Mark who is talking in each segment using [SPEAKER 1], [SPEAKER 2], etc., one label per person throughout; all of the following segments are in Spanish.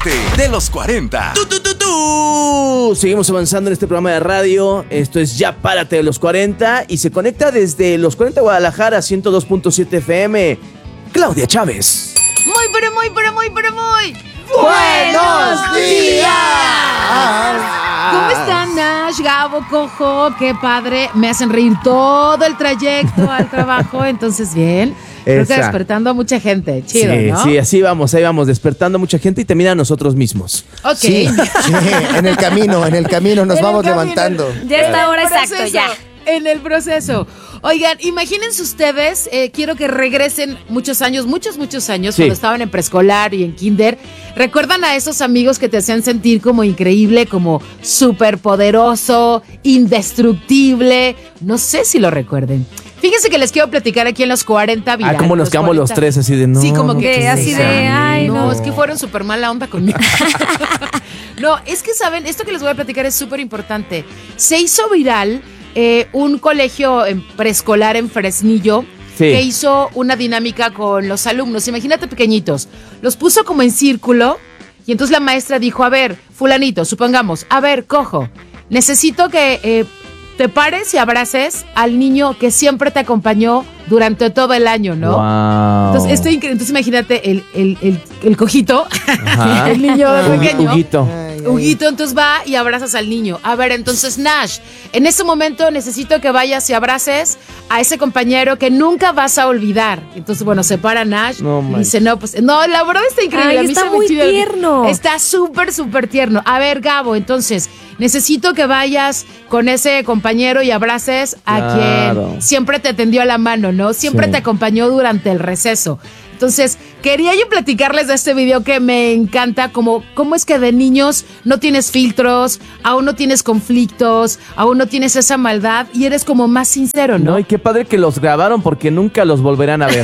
[SPEAKER 1] Sepárate de los 40.
[SPEAKER 2] Seguimos avanzando en este programa de radio. Esto es Ya Párate de los 40 y se conecta desde los 40 Guadalajara, 102.7 FM. Claudia Chávez.
[SPEAKER 3] Muy.
[SPEAKER 2] ¡Buenos días!
[SPEAKER 3] ¿Cómo están, Nash, Gabo, Cojo? Qué padre. Me hacen reír todo el trayecto al trabajo. Entonces, bien. Creo que despertando a mucha gente. Chido,
[SPEAKER 2] sí,
[SPEAKER 3] ¿no?
[SPEAKER 2] Sí, así vamos, ahí vamos, despertando a mucha gente y también a nosotros mismos.
[SPEAKER 3] Ok.
[SPEAKER 4] Sí, en el camino nos vamos levantando.
[SPEAKER 3] Ya está hora exacto, ya. En el proceso. Oigan, imagínense ustedes, quiero que regresen muchos años,
[SPEAKER 2] Sí.
[SPEAKER 3] cuando estaban en preescolar y en kinder. ¿Recuerdan a esos amigos que te hacían sentir como increíble, como superpoderoso, indestructible? No sé si lo recuerden. Fíjense que les quiero platicar aquí en los 40 virales.
[SPEAKER 2] Como nos quedamos los tres así de no.
[SPEAKER 3] Sí, como que
[SPEAKER 2] no,
[SPEAKER 3] así de,
[SPEAKER 5] ay,
[SPEAKER 3] no, es que fueron súper mala onda conmigo. No, es que saben, esto que les voy a platicar es súper importante. Se hizo viral un colegio preescolar en Fresnillo,
[SPEAKER 2] sí,
[SPEAKER 3] que hizo una dinámica con los alumnos. Imagínate pequeñitos. Los puso como en círculo y entonces la maestra dijo, a ver, fulanito, supongamos, a ver, Cojo, necesito que te pares y abraces al niño que siempre te acompañó durante todo el año, ¿no?
[SPEAKER 2] Wow.
[SPEAKER 3] Entonces, entonces imagínate el cojito,
[SPEAKER 2] Ajá.
[SPEAKER 3] el niño pequeño.
[SPEAKER 2] Huguito.
[SPEAKER 3] Huguito, entonces va y abrazas al niño. A ver, entonces, Nash, en este momento necesito que vayas y abraces a ese compañero que nunca vas a olvidar. Entonces, bueno, se para Nash y dice, no, pues, no, la verdad está increíble.
[SPEAKER 5] Ay,
[SPEAKER 3] a mí
[SPEAKER 5] está
[SPEAKER 3] se me
[SPEAKER 5] muy
[SPEAKER 3] chido.
[SPEAKER 5] tierno.
[SPEAKER 3] Está súper tierno. A ver, Gabo, entonces, necesito que vayas con ese compañero y abraces a
[SPEAKER 2] Claro.
[SPEAKER 3] quien siempre te tendió la mano, ¿no? Siempre
[SPEAKER 2] Sí.
[SPEAKER 3] te acompañó durante el receso. Entonces, quería yo platicarles de este video que me encanta, cómo es que de niños no tienes filtros, aún no tienes conflictos, aún no tienes esa maldad y eres como más sincero, ¿no?
[SPEAKER 2] No, y qué padre que los grabaron porque nunca los volverán a ver.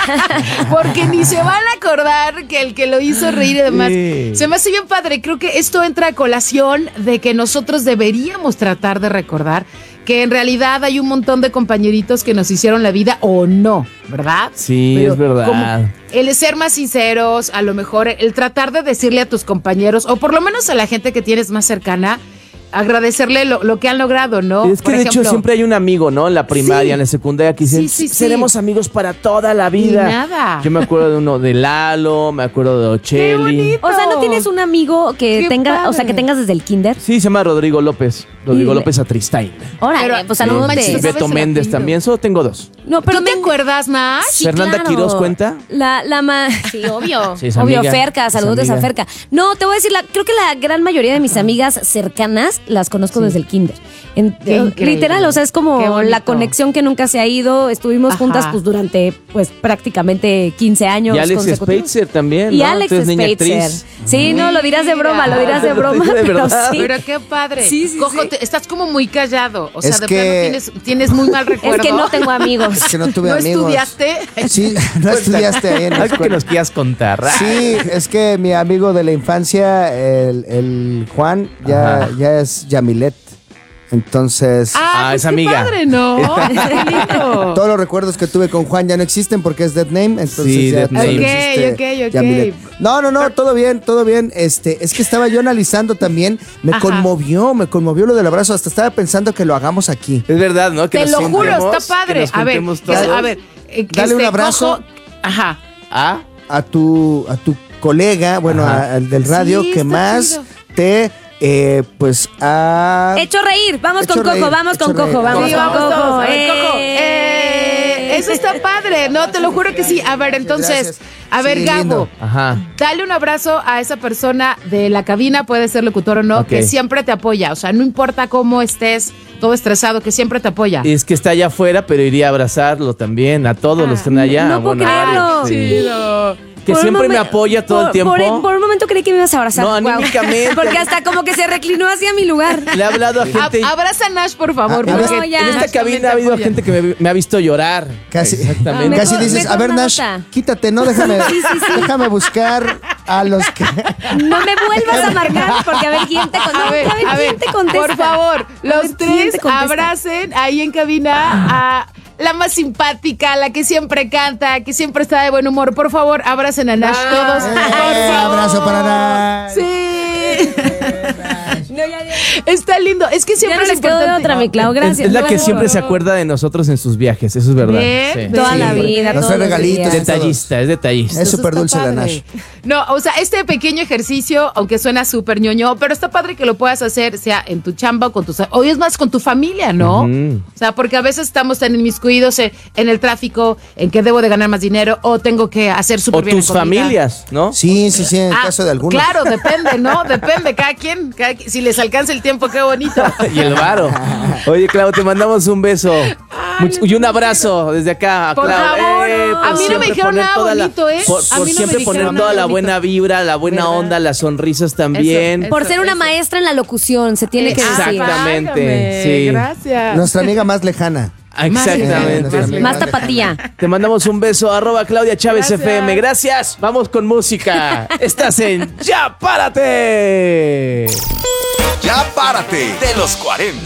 [SPEAKER 3] Porque ni se van a acordar que el que lo hizo reír y demás.
[SPEAKER 2] Sí.
[SPEAKER 3] Se me hace bien padre. Creo que esto entra a colación de que nosotros deberíamos tratar de recordar que en realidad hay un montón de compañeritos que nos hicieron la vida o no, ¿verdad?
[SPEAKER 2] Sí,
[SPEAKER 3] Pero
[SPEAKER 2] es verdad.
[SPEAKER 3] como el ser más sinceros, a lo mejor el tratar de decirle a tus compañeros, o por lo menos a la gente que tienes más cercana, agradecerle lo que han logrado, ¿no?
[SPEAKER 2] Es que
[SPEAKER 3] Por
[SPEAKER 2] de hecho
[SPEAKER 3] ejemplo,
[SPEAKER 2] siempre hay un amigo, ¿no? En la primaria,
[SPEAKER 3] Sí.
[SPEAKER 2] en la secundaria, que dicen,
[SPEAKER 3] Sí.
[SPEAKER 2] seremos amigos para toda la vida.
[SPEAKER 3] Y nada.
[SPEAKER 2] Yo me acuerdo de uno de Lalo, me acuerdo de
[SPEAKER 3] ¡Qué
[SPEAKER 2] Ocheli.
[SPEAKER 3] bonito!
[SPEAKER 5] O sea, ¿no tienes un amigo que
[SPEAKER 3] Qué
[SPEAKER 5] tenga,
[SPEAKER 3] padre.
[SPEAKER 5] o sea, que tengas desde el kinder?
[SPEAKER 2] Sí, se llama Rodrigo López. Rodrigo
[SPEAKER 5] Y-
[SPEAKER 2] López Atristain.
[SPEAKER 5] Órale,
[SPEAKER 3] Pero-
[SPEAKER 5] pues
[SPEAKER 3] Sí.
[SPEAKER 5] saludos
[SPEAKER 3] manches,
[SPEAKER 2] Y
[SPEAKER 3] ¿sabes
[SPEAKER 2] Beto
[SPEAKER 3] el
[SPEAKER 2] Méndez
[SPEAKER 3] apellido?
[SPEAKER 2] también. Solo tengo dos.
[SPEAKER 5] No, pero
[SPEAKER 3] ¿Tú te acuerdas, Nash?
[SPEAKER 5] Sí,
[SPEAKER 2] ¿Fernanda
[SPEAKER 5] claro.
[SPEAKER 2] Quiroz cuenta?
[SPEAKER 5] Sí, obvio.
[SPEAKER 2] Sí, es
[SPEAKER 5] Obvio,
[SPEAKER 2] amiga.
[SPEAKER 5] Ferca, saludos
[SPEAKER 2] Es
[SPEAKER 5] a
[SPEAKER 2] amiga.
[SPEAKER 5] Ferca. No, te voy a decir, creo que la gran mayoría de mis amigas cercanas las conozco desde el kinder.
[SPEAKER 3] Qué increíble.
[SPEAKER 5] Literal, o sea, es
[SPEAKER 3] Qué
[SPEAKER 5] como
[SPEAKER 3] bonito.
[SPEAKER 5] la conexión que nunca se ha ido. Estuvimos
[SPEAKER 3] Ajá.
[SPEAKER 5] juntas pues durante pues prácticamente 15 años
[SPEAKER 2] Y Alex
[SPEAKER 5] consecutivos.
[SPEAKER 2] Spitzer también,
[SPEAKER 5] Y
[SPEAKER 2] ¿no?
[SPEAKER 5] Alex
[SPEAKER 2] Tú eres niña
[SPEAKER 5] Spitzer.
[SPEAKER 2] actriz.
[SPEAKER 5] Sí, no, lo dirás de broma, lo dirás de broma,
[SPEAKER 2] De
[SPEAKER 5] pero
[SPEAKER 2] verdad.
[SPEAKER 5] sí.
[SPEAKER 3] Pero qué padre.
[SPEAKER 5] Sí, sí,
[SPEAKER 3] Cojo,
[SPEAKER 5] sí.
[SPEAKER 3] estás como muy callado. O sea,
[SPEAKER 4] Es
[SPEAKER 3] de
[SPEAKER 4] que-
[SPEAKER 3] plano tienes muy mal recuerdo.
[SPEAKER 5] Es que no tengo amigos.
[SPEAKER 4] Es que no tuve
[SPEAKER 3] ¿No
[SPEAKER 4] amigos.
[SPEAKER 3] estudiaste?
[SPEAKER 4] Sí, no estudiaste ahí en la
[SPEAKER 2] Algo que
[SPEAKER 4] escuela.
[SPEAKER 2] nos quieras contar.
[SPEAKER 4] Sí, es que mi amigo de la infancia, el Juan,
[SPEAKER 2] Ajá.
[SPEAKER 4] ya es Yamilet. Entonces,
[SPEAKER 2] Ah,
[SPEAKER 3] pues
[SPEAKER 2] es
[SPEAKER 3] qué
[SPEAKER 2] amiga.
[SPEAKER 3] padre, ¿no? Qué lindo.
[SPEAKER 4] todos los recuerdos que tuve con Juan ya no existen porque es dead name. Entonces
[SPEAKER 2] Sí,
[SPEAKER 4] ya
[SPEAKER 2] dead name.
[SPEAKER 4] solo existe
[SPEAKER 3] Ok.
[SPEAKER 4] Yamilet. No, todo bien, todo bien. Es que estaba yo analizando también, me
[SPEAKER 3] Ajá.
[SPEAKER 4] conmovió lo del abrazo. Hasta estaba pensando que lo hagamos aquí.
[SPEAKER 2] Es verdad, ¿no? Que
[SPEAKER 3] Te
[SPEAKER 2] nos
[SPEAKER 3] lo juro,
[SPEAKER 2] juntemos,
[SPEAKER 3] está padre.
[SPEAKER 2] que nos
[SPEAKER 3] A ver,
[SPEAKER 2] juntemos todos.
[SPEAKER 4] Dale un abrazo.
[SPEAKER 3] Ajá.
[SPEAKER 2] ¿Ah?
[SPEAKER 4] A tu colega, bueno,
[SPEAKER 2] Ajá.
[SPEAKER 4] al del radio,
[SPEAKER 3] Sí,
[SPEAKER 4] que
[SPEAKER 3] está
[SPEAKER 4] más
[SPEAKER 3] chido.
[SPEAKER 4] te, pues, ha...
[SPEAKER 5] Hecho reír, vamos
[SPEAKER 4] Hecho
[SPEAKER 5] con
[SPEAKER 4] reír,
[SPEAKER 5] Cojo, vamos con
[SPEAKER 4] hecho reír.
[SPEAKER 5] Cojo, vamos
[SPEAKER 3] Sí,
[SPEAKER 5] con
[SPEAKER 3] vamos
[SPEAKER 5] Cojo.
[SPEAKER 3] todos. A ver, Cojo. Eso está padre. No, te lo juro que sí. A ver, entonces,
[SPEAKER 4] Gracias.
[SPEAKER 3] a ver,
[SPEAKER 4] Sí,
[SPEAKER 3] Gabo.
[SPEAKER 4] lindo.
[SPEAKER 2] Ajá.
[SPEAKER 3] Dale un abrazo a esa persona de la cabina, puede ser locutor o no,
[SPEAKER 2] Ok.
[SPEAKER 3] que siempre te apoya. O sea, no importa cómo estés, todo estresado, que siempre te apoya.
[SPEAKER 2] Y es que está allá afuera, pero iría a abrazarlo también, a todos los que están allá.
[SPEAKER 5] no puedo
[SPEAKER 2] Bueno, a
[SPEAKER 5] creerlo.
[SPEAKER 2] varios, sí.
[SPEAKER 3] Chido.
[SPEAKER 2] Que
[SPEAKER 5] Por un
[SPEAKER 2] siempre me
[SPEAKER 5] momen-
[SPEAKER 2] apoya todo el
[SPEAKER 5] por-
[SPEAKER 2] tiempo.
[SPEAKER 5] Por un momento creí que me ibas a abrazar.
[SPEAKER 2] No,
[SPEAKER 5] Guau.
[SPEAKER 2] anímicamente.
[SPEAKER 5] Porque hasta como que se reclinó hacia mi lugar.
[SPEAKER 2] Le he hablado a gente.
[SPEAKER 3] Abraza a Nash, por favor.
[SPEAKER 4] Ah,
[SPEAKER 3] porque
[SPEAKER 5] no, ya.
[SPEAKER 2] En esta
[SPEAKER 3] Nash también
[SPEAKER 2] cabina
[SPEAKER 3] te
[SPEAKER 2] ha habido
[SPEAKER 3] apoya.
[SPEAKER 2] gente que me ha visto llorar.
[SPEAKER 4] Casi,
[SPEAKER 2] Exactamente.
[SPEAKER 4] casi
[SPEAKER 5] Mejor-
[SPEAKER 4] dices,
[SPEAKER 5] mejor
[SPEAKER 4] a ver,
[SPEAKER 5] una
[SPEAKER 4] Nash,
[SPEAKER 5] nota.
[SPEAKER 4] quítate, no, déjame buscar a los que...
[SPEAKER 5] No me vuelvas a marcar porque a ver quién te contesta.
[SPEAKER 3] A ver,
[SPEAKER 5] quién te contesta.
[SPEAKER 3] por favor,
[SPEAKER 5] A ver
[SPEAKER 3] los
[SPEAKER 5] quién
[SPEAKER 3] tres
[SPEAKER 5] te contesta.
[SPEAKER 3] abracen ahí en cabina a la más simpática, la que siempre canta, que siempre está de buen humor. Por favor, abracen a Nash todos. Por favor.
[SPEAKER 4] Abrazo para Nash.
[SPEAKER 3] Es que
[SPEAKER 5] Ya
[SPEAKER 3] siempre
[SPEAKER 5] no
[SPEAKER 3] es
[SPEAKER 5] les quedó de
[SPEAKER 3] importante.
[SPEAKER 5] otra, mi Clau, gracias.
[SPEAKER 2] Es la que
[SPEAKER 5] No,
[SPEAKER 2] siempre se acuerda de nosotros en sus viajes, eso es verdad.
[SPEAKER 3] Bien,
[SPEAKER 2] Sí.
[SPEAKER 3] bien.
[SPEAKER 5] Toda la
[SPEAKER 3] Sí.
[SPEAKER 5] vida,
[SPEAKER 4] Nos
[SPEAKER 5] todos
[SPEAKER 4] trae
[SPEAKER 5] los
[SPEAKER 4] regalitos.
[SPEAKER 5] días.
[SPEAKER 2] Detallista, es detallista.
[SPEAKER 4] Es súper
[SPEAKER 3] Está
[SPEAKER 4] dulce la
[SPEAKER 3] padre.
[SPEAKER 4] Nash.
[SPEAKER 3] No, o sea, este pequeño ejercicio, aunque suena súper ñoño, pero está padre que lo puedas hacer, sea en tu chamba o con tus... O es más con tu familia, ¿no?
[SPEAKER 2] Ujú.
[SPEAKER 3] O sea, porque a veces estamos tan inmiscuidos en el tráfico, en que debo de ganar más dinero o tengo que hacer súper
[SPEAKER 2] O
[SPEAKER 3] bien
[SPEAKER 2] tus
[SPEAKER 3] la comida.
[SPEAKER 2] familias, ¿no?
[SPEAKER 4] Sí, en el caso de algunos.
[SPEAKER 3] Claro, depende, ¿no? Depende, cada quien. Si les alcanza el tiempo, qué bonito.
[SPEAKER 2] Y el varo. Oye, Clau, te mandamos un beso. Y un abrazo desde acá a
[SPEAKER 3] Por
[SPEAKER 2] Clau.
[SPEAKER 3] favor.
[SPEAKER 2] Por
[SPEAKER 3] A mí no me
[SPEAKER 2] siempre
[SPEAKER 3] dijeron
[SPEAKER 2] poner
[SPEAKER 3] nada
[SPEAKER 2] toda la-
[SPEAKER 3] bonito, ¿eh?
[SPEAKER 2] Por,
[SPEAKER 3] A
[SPEAKER 2] por
[SPEAKER 3] mí no me
[SPEAKER 2] siempre
[SPEAKER 3] dijeron
[SPEAKER 2] poner
[SPEAKER 3] nada
[SPEAKER 2] toda la
[SPEAKER 3] bonito.
[SPEAKER 2] buena vibra, la buena
[SPEAKER 3] ¿Verdad?
[SPEAKER 2] onda, las sonrisas también.
[SPEAKER 3] Eso.
[SPEAKER 5] Por ser una maestra en la locución, se tiene que decir.
[SPEAKER 2] Exactamente,
[SPEAKER 3] Válgame,
[SPEAKER 2] sí.
[SPEAKER 3] Gracias.
[SPEAKER 4] Nuestra amiga más lejana.
[SPEAKER 2] Exactamente.
[SPEAKER 5] Más tapatía.
[SPEAKER 2] Te mandamos un beso, @Claudia Chávez
[SPEAKER 3] Gracias.
[SPEAKER 2] FM. Gracias. Vamos con música. Estás en Ya Párate.
[SPEAKER 1] Ya párate de los 40.